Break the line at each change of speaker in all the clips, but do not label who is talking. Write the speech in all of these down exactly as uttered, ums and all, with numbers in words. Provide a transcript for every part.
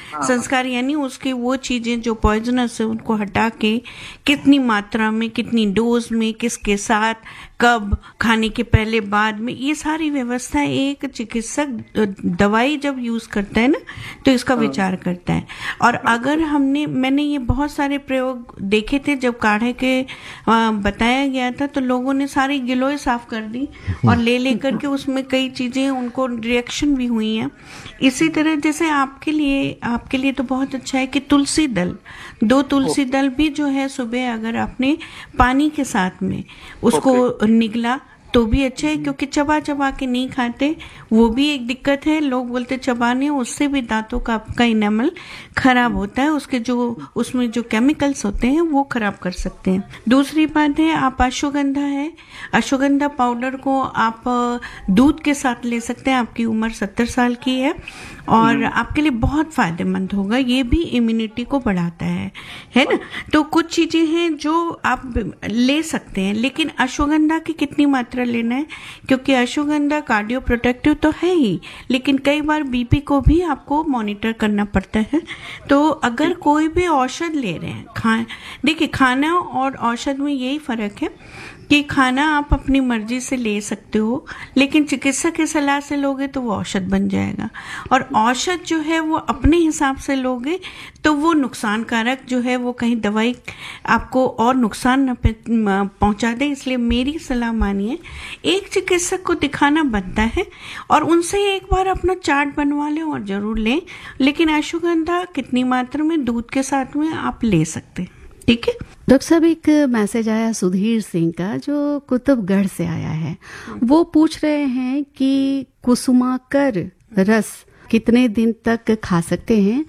संस्कार यानी उसके वो चीजें जो पॉइजनस है उनको हटा के कितनी मात्रा में, कितनी डोज में, किसके साथ, कब, खाने के पहले बाद में, ये सारी व्यवस्था एक चिकित्सक दवाई जब यूज करता है ना तो इसका विचार करता है। और अगर हमने मैंने ये बहुत सारे प्रयोग देखे थे जब काढ़े के बताया गया था तो लोगों ने सारी गिलोय साफ कर दी और ले लेकर के उसमें कई चीजें उनको रिएक्शन भी हुई हैं। इसी तरह जैसे आपके लिए आपके लिए तो बहुत अच्छा है कि तुलसी दल, दो तुलसी दल भी जो है सुबह अगर आपने पानी के साथ में उसको निगला तो भी अच्छा है, क्योंकि चबा चबा के नहीं खाते, वो भी एक दिक्कत है। लोग बोलते चबाने उससे भी दांतों का आपका इनेमल खराब होता है, उसके जो उसमें जो केमिकल्स होते हैं वो खराब कर सकते हैं। दूसरी बात है आप अश्वगंधा है, अश्वगंधा पाउडर को आप दूध के साथ ले सकते हैं। आपकी उम्र सत्तर साल की है और आपके लिए बहुत फायदेमंद होगा, ये भी इम्यूनिटी को बढ़ाता है, है ना। तो कुछ चीजें हैं जो आप ले सकते हैं, लेकिन अश्वगंधा की कितनी मात्रा लेना है, क्योंकि अश्वगंधा कार्डियो प्रोटेक्टिव तो है ही, लेकिन कई बार बीपी को भी आपको मॉनिटर करना पड़ता है। तो अगर कोई भी औषध ले रहे हैं, खा देखिए खाना और औषध में यही फर्क है कि खाना आप अपनी मर्जी से ले सकते हो, लेकिन चिकित्सक की सलाह से लोगे तो वो औषध बन जाएगा, और औषध जो है वो अपने हिसाब से लोगे तो वो नुकसानकारक जो है वो कहीं दवाई आपको और नुकसान न पहुंचा दे। इसलिए मेरी सलाह मानिए, एक चिकित्सक को दिखाना बनता है और उनसे एक बार अपना चार्ट बनवा लें और जरूर लें, लेकिन अश्वगंधा कितनी मात्रा में दूध के साथ में आप ले सकते हैं, ठीक है।
डॉक्टर साहब एक मैसेज आया सुधीर सिंह का जो कुतुबगढ़ से आया है। वो पूछ रहे हैं कि कुसुमाकर रस कितने दिन तक खा सकते हैं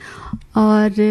और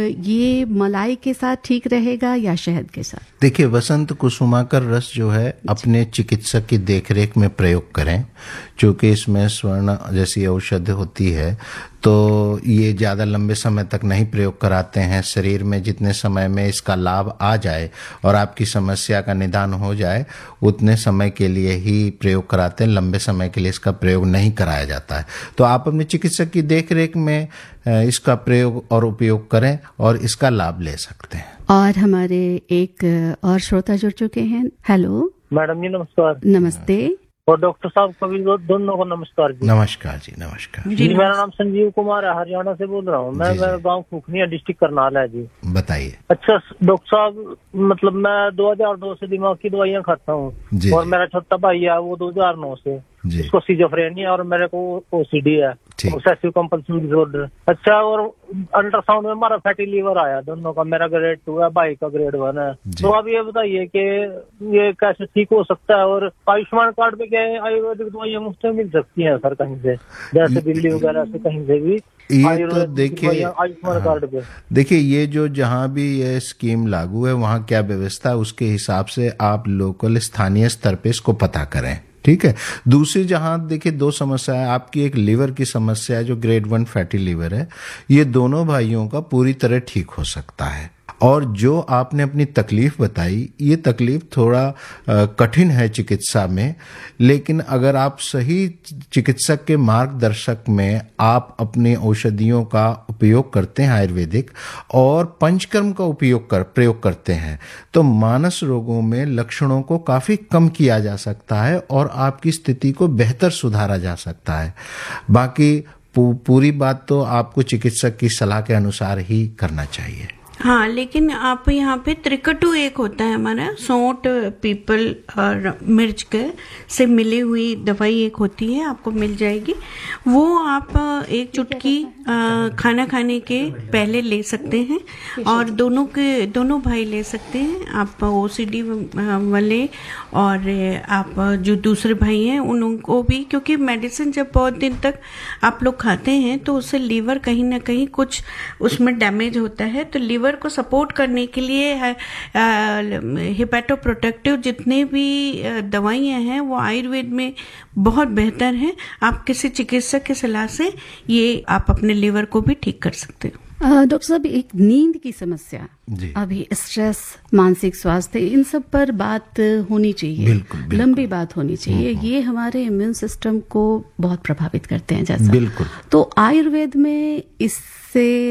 ये मलाई के साथ ठीक रहेगा या शहद के साथ?
देखिए वसंत, कुसुमाकर रस जो है अपने चिकित्सक की देखरेख में प्रयोग करें, क्योंकि इसमें स्वर्ण जैसी औषधि होती है तो ये ज़्यादा लंबे समय तक नहीं प्रयोग कराते हैं। शरीर में जितने समय में इसका लाभ आ जाए और आपकी समस्या का निदान हो जाए उतने समय के लिए ही प्रयोग कराते हैं, लंबे समय के लिए इसका प्रयोग नहीं कराया जाता है। तो आप अपने चिकित्सक की देखरेख में इसका प्रयोग और उपयोग करें और इसका लाभ ले सकते हैं।
और हमारे एक और श्रोता जुड़ चुके हैं। हेलो
मैडम जी, नमस्कार।
नमस्ते।
और डॉक्टर साहब को भी दोनों को नमस्कार जी।
नमस्कार जी। नमस्कार
जी, मेरा नाम संजीव कुमार है, हरियाणा से बोल रहा हूँ मैं। मेरा गांव खुखनिया, डिस्ट्रिक्ट करनाल है जी।
बताइए।
अच्छा डॉक्टर साहब, मतलब मैं दो हज़ार दो से दिमाग की दवाइयाँ खाता हूँ और मेरा छोटा भाई है वो दो हज़ार नौ से, उसको सिजोफ्रेनिया और मेरे को ओसीडी है, ऑब्सेसिव कंपल्सिव डिसऑर्डर। अच्छा, और अल्ट्रासाउंड में हमारा फैटी लीवर आया दोनों का, मेरा ग्रेड टू है, भाई का ग्रेड वन है। तो आप ये बताइए कि ये कैसे ठीक हो सकता है, और आयुष्मान कार्ड पे क्या आयुर्वेदिक दवाइयाँ मुफ्त में मिल सकती हैं सर कहीं से, जैसे दिल्ली वगैरह से कहीं से भी?
ये तो देखिए
आयुष्मान कार्ड पे
देखिए ये जो जहाँ भी ये स्कीम लागू है वहाँ क्या व्यवस्था है उसके हिसाब से आप लोकल स्थानीय स्तर पे इसको पता करें, ठीक है। दूसरी जहां देखिए दो समस्या है, आपकी एक लीवर की समस्या है जो ग्रेड वन फैटी लीवर है, ये दोनों भाइयों का पूरी तरह ठीक हो सकता है। और जो आपने अपनी तकलीफ बताई, ये तकलीफ थोड़ा कठिन है चिकित्सा में, लेकिन अगर आप सही चिकित्सक के मार्गदर्शक में आप अपनी औषधियों का उपयोग करते हैं आयुर्वेदिक और पंचकर्म का उपयोग कर प्रयोग करते हैं तो मानस रोगों में लक्षणों को काफी कम किया जा सकता है और आपकी स्थिति को बेहतर सुधारा जा सकता है। बाकी पूरी बात तो आपको चिकित्सक की सलाह के अनुसार ही करना चाहिए।
हाँ, लेकिन आप यहाँ पे त्रिकटु एक होता है हमारा, सौंठ, पीपल और मिर्च के से मिली हुई दवाई एक होती है, आपको मिल जाएगी। वो आप एक चुटकी खाना खाने के पहले ले सकते हैं और दोनों के दोनों भाई ले सकते हैं। आप ओसीडी वाले और आप जो दूसरे भाई हैं उनको भी, क्योंकि मेडिसिन जब बहुत दिन तक आप लोग खाते हैं तो उससे लीवर कहीं ना कहीं कुछ उसमें डैमेज होता है। तो लीवर को सपोर्ट करने के लिए हिपैटोप्रोटेक्टिव जितने भी दवाइयां हैं वो आयुर्वेद में बहुत बेहतर हैं। आप किसी चिकित्सक की सलाह से ये आप अपने लीवर को भी ठीक कर सकते हो।
डॉक्टर साहब, एक नींद की समस्या, अभी स्ट्रेस, मानसिक स्वास्थ्य, इन सब पर बात होनी चाहिए।
बिल्कुल, बिल्कुल।
लंबी बात होनी चाहिए। ये हमारे इम्यून सिस्टम को बहुत प्रभावित करते हैं जैसा।
बिल्कुल।
तो आयुर्वेद में इससे